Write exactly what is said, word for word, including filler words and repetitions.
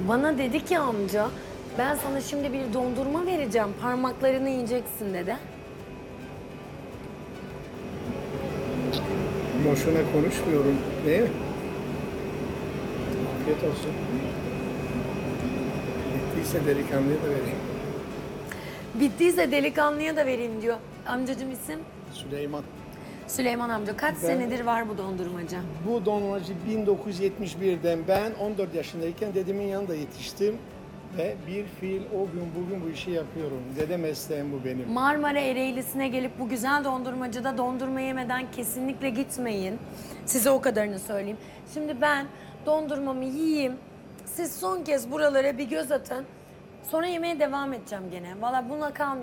Bana dedi ki amca, ben sana şimdi bir dondurma vereceğim, parmaklarını yiyeceksin dedi. Boşuna konuşmuyorum. Değil mi? Afiyet olsun. Bittiyse delikanlıya da vereyim. Bittiyse delikanlıya da vereyim diyor. Amcacığım isim? Süleyman. Süleyman amca. Kaç Ben- senedir var bu dondurmacı? Bu dondurmacı bin dokuz yüz yetmiş birden ben on dört yaşındayken dedemin yanında yetiştim. Ve bir fiil o gün bugün bu işi yapıyorum. Dede mesleğim bu benim. Marmara Ereğlisi'ne gelip bu güzel dondurmacıda dondurma yemeden kesinlikle gitmeyin. Size o kadarını söyleyeyim. Şimdi ben dondurmamı yiyeyim. Siz son kez buralara bir göz atın. Sonra yemeğe devam edeceğim gene. Valla buna kalmayacağım.